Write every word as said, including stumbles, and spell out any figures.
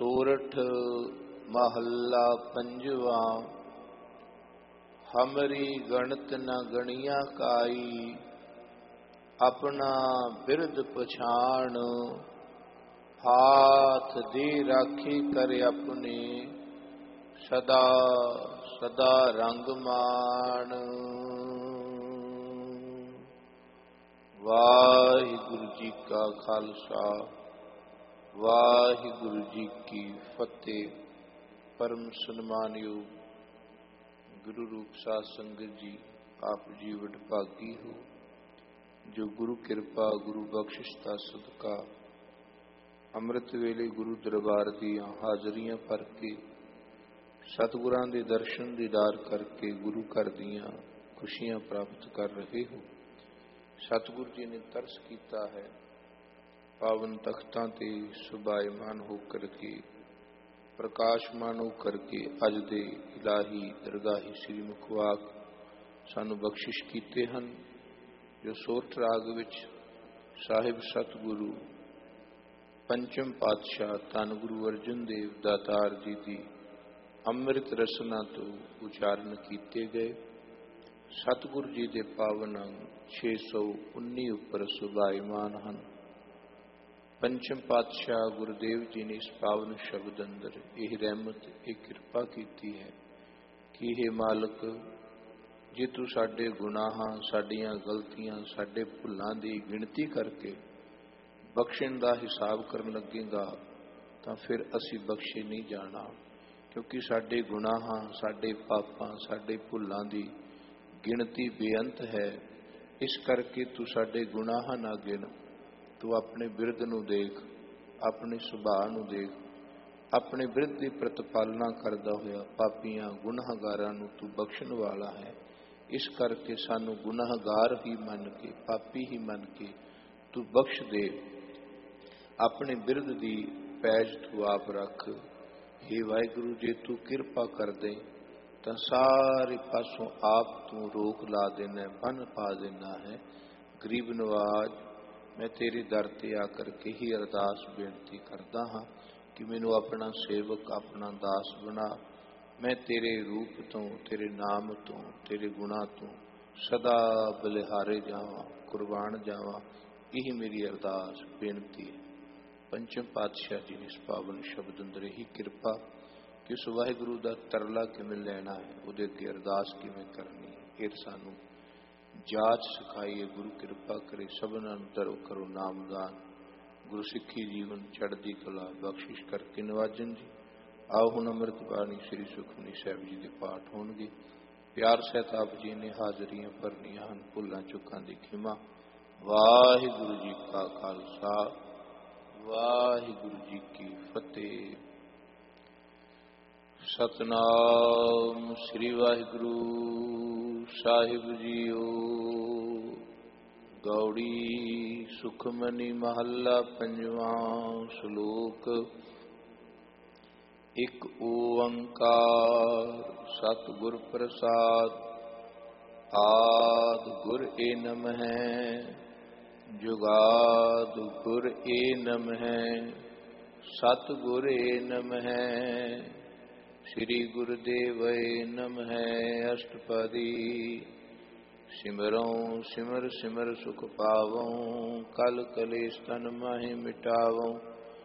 सोरठ महला पंजवा। हमरी गणत न गणिया काई, अपना बिरद पछाण। हाथ दे राखी कर अपने, सदा सदा रंग मान। वाहिगुरु जी का खालसा, वाहिगुरु जी की फतेह। परम सन्मानयोग गुरु रूप साध संगत जी, आप जी वडभागी हो जो गुरु कृपा गुरु बख्शिशता सदका अमृत वेले गुरु दरबार दियां हाजरियां भर के सतगुरां दे दर्शन दीदार करके गुरु घर दियां खुशियां प्राप्त कर रहे हो। सतगुरु जी ने तरस किया है पावन तख्तां ते सुभायमान होकर के प्रकाशमान होकर के अज दे इलाही दरगाही श्री मुखवाक सानू बख्शिश कीते हन। जो सोरठ राग विच साहिब सतगुरु पंचम पातशाह धन गुरु अर्जन देव दातार जी की अमृत रसना तो उचारण किए गए। सतगुरु जी के पावन अंग छे सौ उन्नी उपर सुभाईमान हैं। पंचम पातशाह गुरुदेव जी ने इस पावन शब्द अंदर यह रहमत यह कृपा की है कि हे मालक, जे तू साडे गुनाहां साडियां गलतियां साडे भुलां दी गिणती करके बख्शण दा हिसाब करन लगेगा तो फिर असी बख्शे नहीं जाना, क्योंकि साडे गुनाहां साडे पापां साडे भुलां दी गिणती बेअंत है। इस करके तू साडे गुनाह ना गिण, तू अपने बिरद नूं देख, अपने सुभाअ नूं देख, अपने बिरद की प्रतिपालना करदा होया पापियां गुनाहगारां नूं तू बख्शण वाला है। इस करके सानू गुनाहगार ही मन के पापी ही मन के तू बख्श दे। अपने बिरद की पैज तू आप रख। हे वाहिगुरु, जे तू किरपा कर दे तो सारे पासों आप तू रोक ला देना, बन पा देना है। गरीब नवाज मैं तेरी दर ते आकर के ही अरदास बेनती करदा हाँ कि मैनू अपना सेवक अपना दास बना। मैं तेरे रूप तो तेरे नाम तो तेरे गुणा तो सदा बलिहारे जावां कुर्बान जावां। यही मेरी अरदास बेनती है। पंचम पातशाह जी ने इस पावन शब्द अंदर ही कृपा कि उस वाहिगुरु का तरला किवें लैना है, उहदे अगे अरदास किवें करनी है, फिर सानू जाच सिखाइए। गुरु कृपा करे सबना दरो करो नामदान। गुरु सिक्खी जीवन चढ़दी कला बख्शिश करके नवाजन जी। आओ हुण अमृत बाणी श्री सुखमनी साहिब जी के पाठ होणगे। प्यार सहित आप जी ने हाजरियां भरनियां हन। भुलां चुकां दी खिमा। वाहिगुरु जी का खालसा, वाहिगुरु जी की फतेह। सतनाम श्री वाहिगुरु साहिब जीओ। गौड़ी सुखमनी महला पंजवा। श्लोक एक ओंकार सतगुर प्रसाद। आद गुर एनम है, जुगाद गुर एनम है, सतगुर एनम है, श्री गुरुदेव नम है। अष्टपदी सिमरों सिमर सिमर सुख पावों, कल कलेश तन माहि मिटावों।